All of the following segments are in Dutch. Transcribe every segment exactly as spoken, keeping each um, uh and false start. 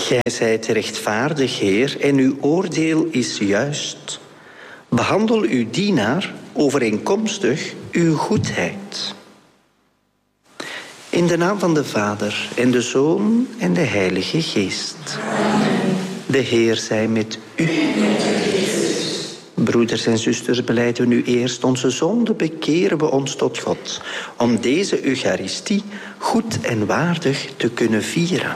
Gij zijt rechtvaardig, Heer, en uw oordeel is juist. Behandel uw dienaar overeenkomstig uw goedheid. In de naam van de Vader en de Zoon en de Heilige Geest. De Heer zij met u. Broeders en zusters, belijden nu eerst onze zonde, bekeren we ons tot God, om deze Eucharistie goed en waardig te kunnen vieren.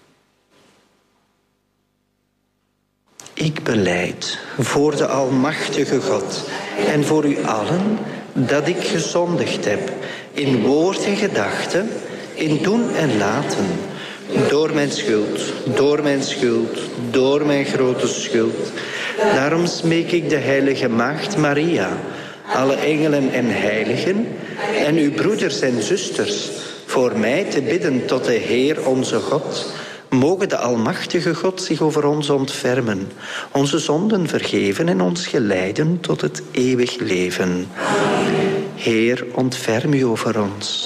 Ik belijd voor de Almachtige God en voor u allen dat ik gezondigd heb in woord en gedachte, in doen en laten, door mijn schuld, door mijn schuld, door mijn grote schuld. Daarom smeek ik de heilige Maagd Maria, alle engelen en heiligen en uw broeders en zusters voor mij te bidden tot de Heer onze God. Mogen de Almachtige God zich over ons ontfermen, onze zonden vergeven en ons geleiden tot het eeuwig leven. Heer, ontferm u over ons.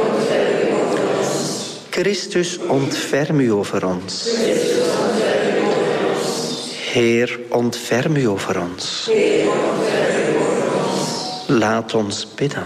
Christus, ontferm u over ons. Heer, ontferm u over ons. Laat ons bidden.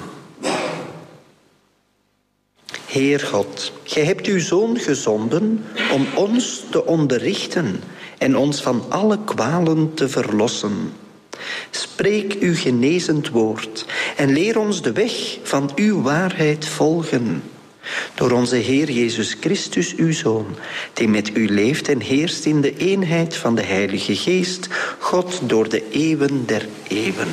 Heer God, gij hebt uw Zoon gezonden om ons te onderrichten en ons van alle kwalen te verlossen. Spreek uw genezend woord en leer ons de weg van uw waarheid volgen. Door onze Heer Jezus Christus, uw Zoon, die met u leeft en heerst in de eenheid van de Heilige Geest, God door de eeuwen der eeuwen.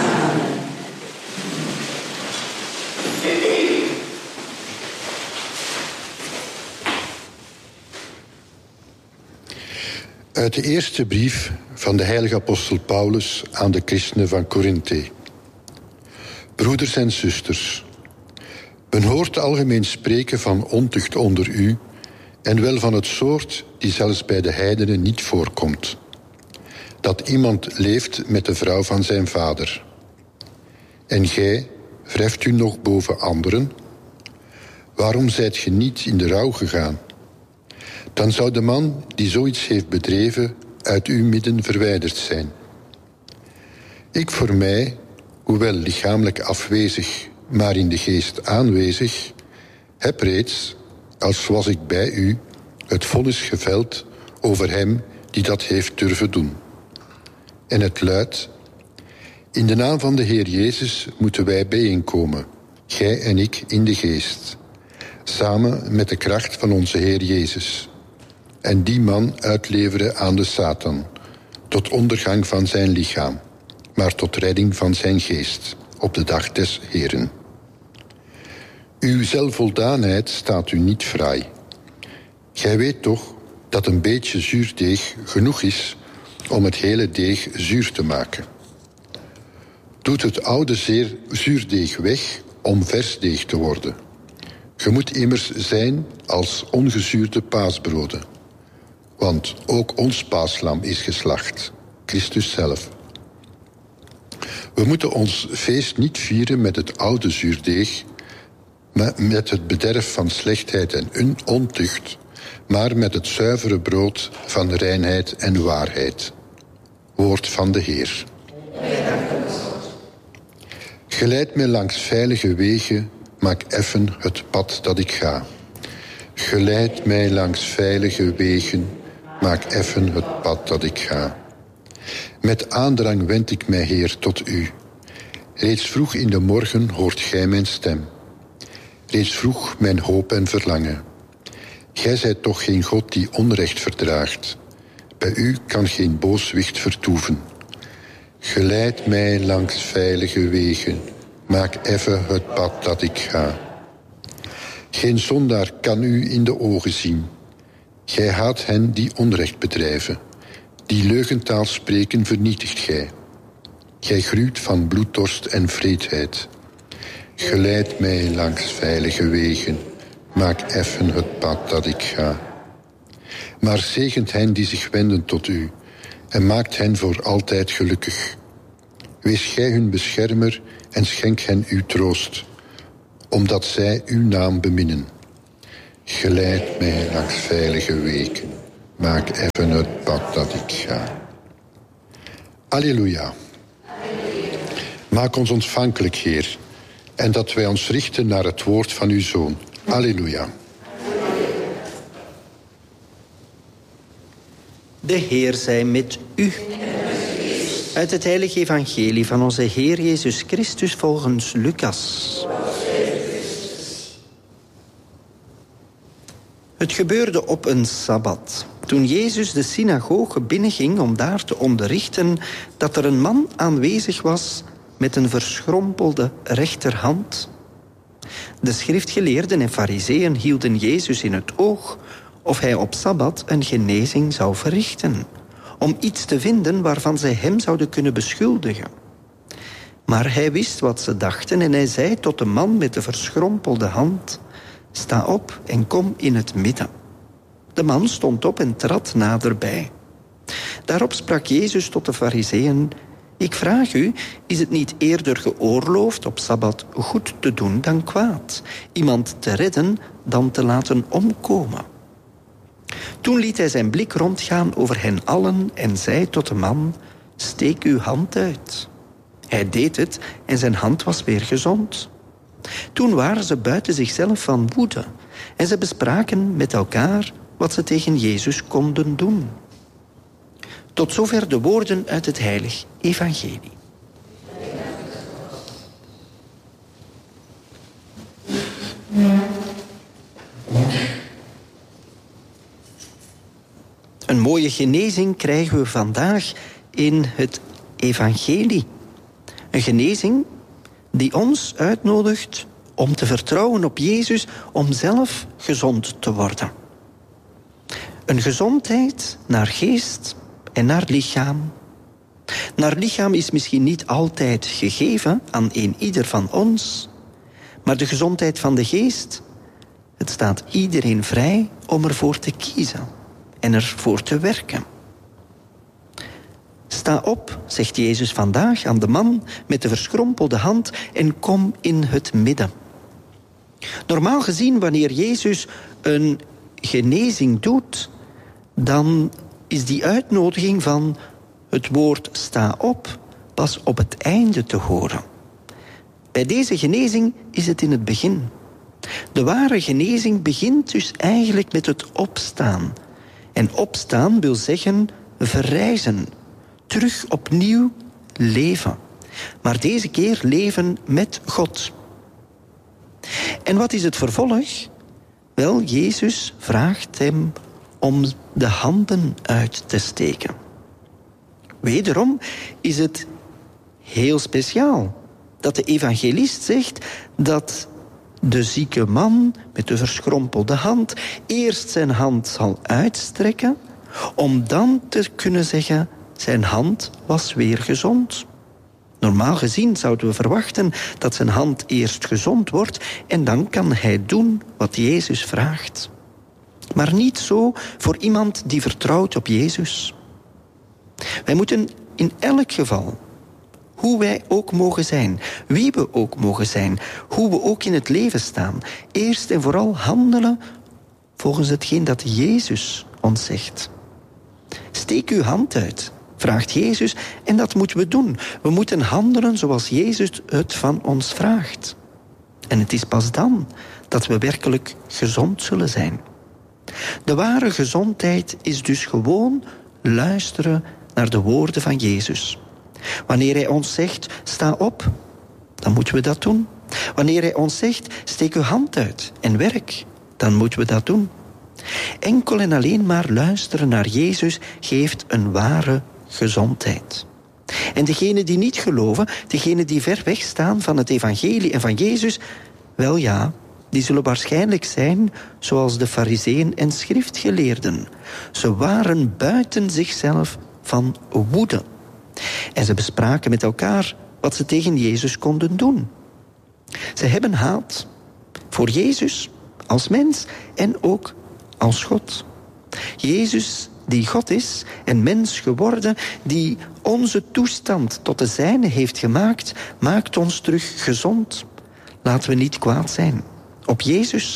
Uit de eerste brief van de heilige apostel Paulus aan de christenen van Korinthe. Broeders en zusters, men hoort algemeen spreken van ontucht onder u, en wel van het soort die zelfs bij de heidenen niet voorkomt. Dat iemand leeft met de vrouw van zijn vader. En gij, wreft u nog boven anderen? Waarom zijt ge niet in de rouw gegaan? Dan zou de man die zoiets heeft bedreven uit uw midden verwijderd zijn. Ik voor mij, hoewel lichamelijk afwezig, maar in de geest aanwezig, heb reeds, als was ik bij u, het vonnis geveld over hem die dat heeft durven doen. En het luidt: in de naam van de Heer Jezus moeten wij bijeenkomen, gij en ik in de geest, samen met de kracht van onze Heer Jezus, en die man uitleveren aan de Satan, tot ondergang van zijn lichaam, maar tot redding van zijn geest, op de dag des Heeren. Uw zelfvoldaanheid staat u niet fraai. Gij weet toch dat een beetje zuurdeeg genoeg is om het hele deeg zuur te maken. Doet het oude zeer zuurdeeg weg om vers deeg te worden. Ge moet immers zijn als ongezuurde paasbroden. Want ook ons paaslam is geslacht, Christus zelf. We moeten ons feest niet vieren met het oude zuurdeeg, maar met het bederf van slechtheid en ontucht, maar met het zuivere brood van reinheid en waarheid. Woord van de Heer. Geleid mij langs veilige wegen, maak effen het pad dat ik ga. Geleid mij langs veilige wegen, maak effen het pad dat ik ga. Met aandrang wend ik mij, Heer, tot u. Reeds vroeg in de morgen hoort gij mijn stem. Reeds vroeg mijn hoop en verlangen. Gij zijt toch geen God die onrecht verdraagt. Bij u kan geen booswicht vertoeven. Geleid mij langs veilige wegen, maak effen het pad dat ik ga. Geen zondaar kan u in de ogen zien. Gij haat hen die onrecht bedrijven. Die leugentaal spreken vernietigt gij. Gij gruwt van bloeddorst en vreedheid. Geleid mij langs veilige wegen, maak effen het pad dat ik ga. Maar zegent hen die zich wenden tot u, en maakt hen voor altijd gelukkig. Wees gij hun beschermer en schenk hen uw troost, omdat zij uw naam beminnen. Geleid mij langs veilige wegen, Maak even het pad dat ik ga. Alleluia. Maak ons ontvankelijk, Heer, en dat wij ons richten naar het woord van uw Zoon. Alleluia. De Heer zij met u. Uit het heilige evangelie van onze Heer Jezus Christus volgens Lucas. Het gebeurde op een sabbat, toen Jezus de synagoge binnenging om daar te onderrichten, dat er een man aanwezig was met een verschrompelde rechterhand. De schriftgeleerden en farizeeën hielden Jezus in het oog of hij op sabbat een genezing zou verrichten, om iets te vinden waarvan zij hem zouden kunnen beschuldigen. Maar hij wist wat ze dachten en hij zei tot de man met de verschrompelde hand: sta op en kom in het midden. De man stond op en trad naderbij. Daarop sprak Jezus tot de farizeeën: ik vraag u, is het niet eerder geoorloofd op sabbat goed te doen dan kwaad, iemand te redden dan te laten omkomen? Toen liet hij zijn blik rondgaan over hen allen en zei tot de man: steek uw hand uit. Hij deed het en zijn hand was weer gezond. Toen waren ze buiten zichzelf van woede en ze bespraken met elkaar wat ze tegen Jezus konden doen. Tot zover de woorden uit het heilig evangelie. Een mooie genezing krijgen we vandaag in het evangelie. Een genezing die ons uitnodigt om te vertrouwen op Jezus om zelf gezond te worden. Een gezondheid naar geest en naar lichaam. Naar lichaam is misschien niet altijd gegeven aan een ieder van ons, maar de gezondheid van de geest, het staat iedereen vrij om ervoor te kiezen en ervoor te werken. Sta op, zegt Jezus vandaag aan de man met de verschrompelde hand en kom in het midden. Normaal gezien, wanneer Jezus een genezing doet, dan is die uitnodiging van het woord sta op pas op het einde te horen. Bij deze genezing is het in het begin. De ware genezing begint dus eigenlijk met het opstaan. En opstaan wil zeggen verrijzen, terug opnieuw leven. Maar deze keer leven met God. En wat is het vervolg? Wel, Jezus vraagt hem om de handen uit te steken. Wederom is het heel speciaal dat de evangelist zegt dat de zieke man met de verschrompelde hand eerst zijn hand zal uitstrekken, om dan te kunnen zeggen: zijn hand was weer gezond. Normaal gezien zouden we verwachten dat zijn hand eerst gezond wordt en dan kan hij doen wat Jezus vraagt. Maar niet zo voor iemand die vertrouwt op Jezus. Wij moeten in elk geval, hoe wij ook mogen zijn, wie we ook mogen zijn, hoe we ook in het leven staan, eerst en vooral handelen volgens hetgeen dat Jezus ons zegt. Steek uw hand uit, vraagt Jezus, en dat moeten we doen. We moeten handelen zoals Jezus het van ons vraagt. En het is pas dan dat we werkelijk gezond zullen zijn. De ware gezondheid is dus gewoon luisteren naar de woorden van Jezus. Wanneer hij ons zegt, sta op, dan moeten we dat doen. Wanneer hij ons zegt, steek uw hand uit en werk, dan moeten we dat doen. Enkel en alleen maar luisteren naar Jezus geeft een ware gezondheid. En degenen die niet geloven, degenen die ver weg staan van het evangelie en van Jezus, wel ja, die zullen waarschijnlijk zijn zoals de farizeeën en schriftgeleerden. Ze waren buiten zichzelf van woede. En ze bespraken met elkaar wat ze tegen Jezus konden doen. Ze hebben haat voor Jezus als mens en ook als God. Jezus die God is en mens geworden, die onze toestand tot de zijne heeft gemaakt, maakt ons terug gezond. Laten we niet kwaad zijn op Jezus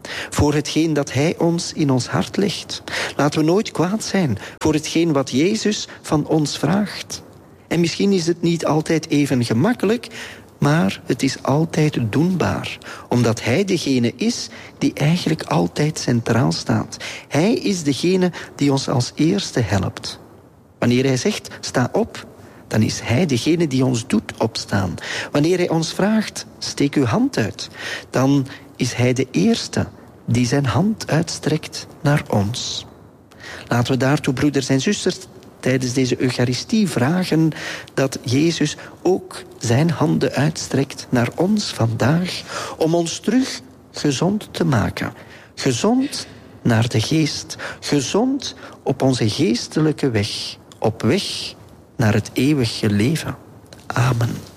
voor hetgeen dat Hij ons in ons hart legt. Laten we nooit kwaad zijn voor hetgeen wat Jezus van ons vraagt. En misschien is het niet altijd even gemakkelijk, maar het is altijd doenbaar. Omdat Hij degene is die eigenlijk altijd centraal staat. Hij is degene die ons als eerste helpt. Wanneer Hij zegt, sta op, dan is Hij degene die ons doet opstaan. Wanneer Hij ons vraagt, steek uw hand uit, dan is Hij de eerste die zijn hand uitstrekt naar ons. Laten we daartoe, broeders en zusters, tijdens deze Eucharistie vragen dat Jezus ook zijn handen uitstrekt naar ons vandaag om ons terug gezond te maken. Gezond naar de geest, gezond op onze geestelijke weg, op weg naar het eeuwige leven. Amen.